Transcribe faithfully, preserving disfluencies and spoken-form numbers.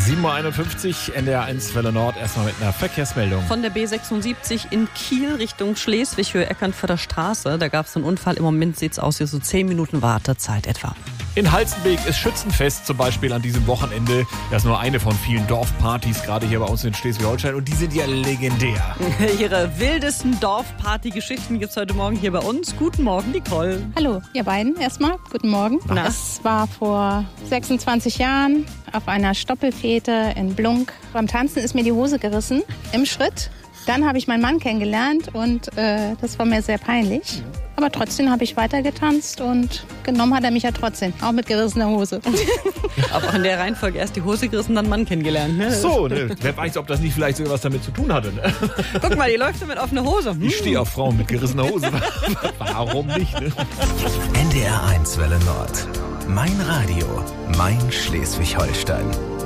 sieben Uhr einundfünfzig, N D R eins Welle Nord, erstmal mit einer Verkehrsmeldung. Von der B sechsundsiebzig in Kiel Richtung Schleswig, Höhe Eckernförder Straße. Da gab es einen Unfall. Im Moment sieht es aus wie so zehn Minuten Wartezeit etwa. In Halstenbek ist Schützenfest zum Beispiel an diesem Wochenende. Das ist nur eine von vielen Dorfpartys, gerade hier bei uns in Schleswig-Holstein. Und die sind ja legendär. Ihre wildesten Dorfparty-Geschichten gibt es heute Morgen hier bei uns. Guten Morgen, Nicole. Hallo, ihr beiden erstmal. Guten Morgen. Na? Es war vor sechsundzwanzig Jahren auf einer Stoppelfete in Blunk. Beim Tanzen ist mir die Hose gerissen, im Schritt. Dann habe ich meinen Mann kennengelernt und äh, das war mir sehr peinlich. Aber trotzdem habe ich weiter getanzt und genommen hat er mich ja trotzdem, auch mit gerissener Hose. Aber auch in der Reihenfolge erst die Hose gerissen, dann Mann kennengelernt. Ne? So, ne? Wer weiß, ob das nicht vielleicht sogar was damit zu tun hatte. Ne? Guck mal, die läuft so mit offener Hose. Hm. Ich stehe auf Frauen mit gerissener Hose. Warum nicht? Ne? N D R eins Welle Nord. Mein Radio, mein Schleswig-Holstein.